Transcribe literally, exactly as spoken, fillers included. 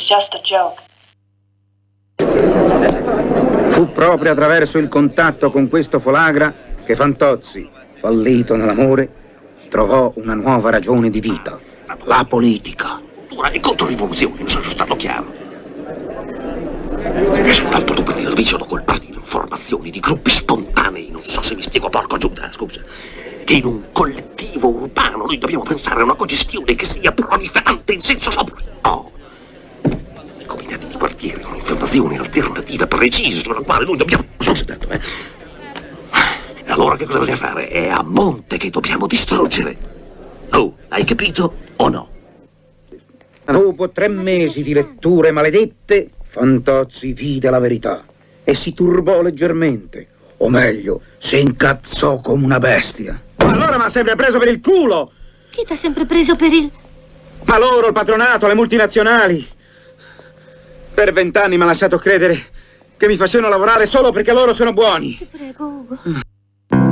just a joke. Fu proprio attraverso il contatto con questo Folagra che Fantozzi, fallito nell'amore, trovò una nuova ragione di vita, la politica. Ora è controrivoluzione, non sono stato chiaro. E soltanto dopo il risono col partito in formazioni di gruppi spontanei, non so se mi spiego, porco Giuda, scusa, che in un collettivo urbano noi dobbiamo pensare a una cogestione che sia proliferante in senso soprattutto. I comitati di quartiere con informazioni alternative precise sulla quale noi dobbiamo... Sono sentito, eh? E allora che cosa bisogna fare? È a monte che dobbiamo distruggere. Oh, hai capito o no? Dopo tre mesi di letture maledette, Fantozzi vide la verità e si turbò leggermente, o meglio, si incazzò come una bestia. Ma allora mi ha sempre preso per il culo! Chi t'ha sempre preso per il... Ma loro, il patronato, le multinazionali. Per vent'anni mi ha lasciato credere che mi facevano lavorare solo perché loro sono buoni. Ti prego, Ugo.